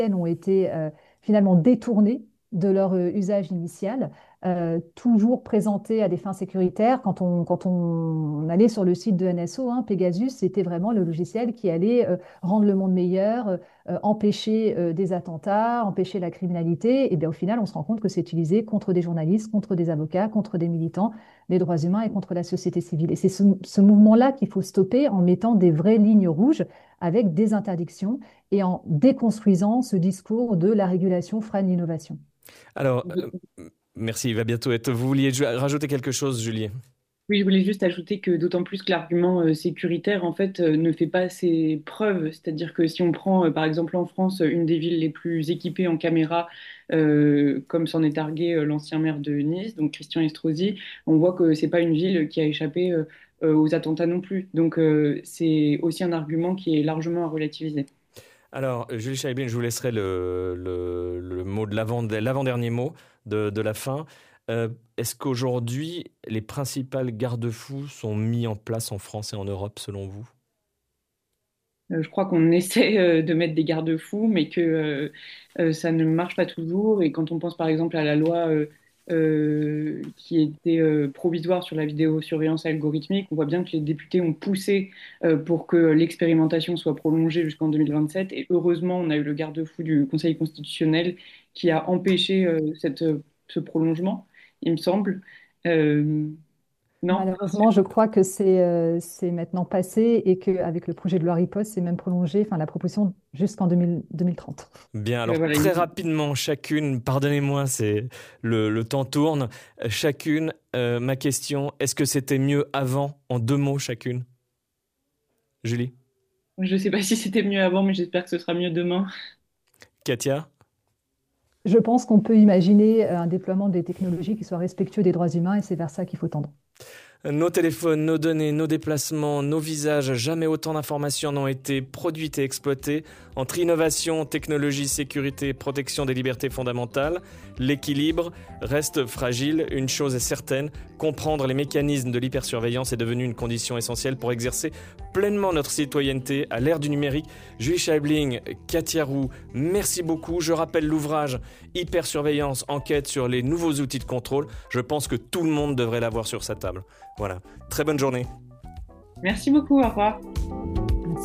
ont été finalement détournées de leur usage initial, toujours présentées à des fins sécuritaires. Quand on allait sur le site de NSO, hein, Pegasus, c'était vraiment le logiciel qui allait rendre le monde meilleur, empêcher des attentats, empêcher la criminalité. Et bien au final, on se rend compte que c'est utilisé contre des journalistes, contre des avocats, contre des militants des droits humains et contre la société civile. Et c'est ce mouvement-là qu'il faut stopper en mettant des vraies lignes rouges avec des interdictions et en déconstruisant ce discours de la régulation freine l'innovation. Alors, merci, il va bientôt être. Vous vouliez rajouter quelque chose, Julie? Oui, je voulais juste ajouter que d'autant plus que l'argument sécuritaire, en fait, ne fait pas ses preuves. C'est-à-dire que si on prend, par exemple, en France, une des villes les plus équipées en caméras, comme s'en est targué l'ancien maire de Nice, donc Christian Estrosi, on voit que c'est pas une ville qui a échappé aux attentats non plus. Donc, c'est aussi un argument qui est largement à relativiser. Alors, Julie Chaibine, je vous laisserai le mot de l'avant-dernier mot de la fin. Est-ce qu'aujourd'hui, les principales garde-fous sont mis en place en France et en Europe, selon vous? Je crois qu'on essaie de mettre des garde-fous, mais que ça ne marche pas toujours. Et quand on pense par exemple à la loi qui était provisoire sur la vidéosurveillance algorithmique, on voit bien que les députés ont poussé pour que l'expérimentation soit prolongée jusqu'en 2027. Et heureusement, on a eu le garde-fou du Conseil constitutionnel qui a empêché ce prolongement, il me semble. Euh, non? Malheureusement, je crois que c'est maintenant passé et qu'avec le projet de loi Riposte, c'est même prolongé, enfin la proposition jusqu'en 2030. Bien, alors Voilà, très rapidement, chacune, pardonnez-moi, le temps tourne. Chacune, ma question, est-ce que c'était mieux avant, en 2 mots chacune? Julie? je ne sais pas si c'était mieux avant, mais j'espère que ce sera mieux demain. Katia? Je pense qu'on peut imaginer un déploiement des technologies qui soit respectueux des droits humains et c'est vers ça qu'il faut tendre. Nos téléphones, nos données, nos déplacements, nos visages, jamais autant d'informations n'ont été produites et exploitées. Entre innovation, technologie, sécurité, protection des libertés fondamentales, l'équilibre reste fragile. Une chose est certaine, comprendre les mécanismes de l'hypersurveillance est devenu une condition essentielle pour exercer pleinement notre citoyenneté à l'ère du numérique. Julie Scheibling, Katia Roux, merci beaucoup. Je rappelle l'ouvrage Hypersurveillance, enquête sur les nouveaux outils de contrôle. Je pense que tout le monde devrait l'avoir sur sa table. Voilà, très bonne journée. Merci beaucoup, au revoir.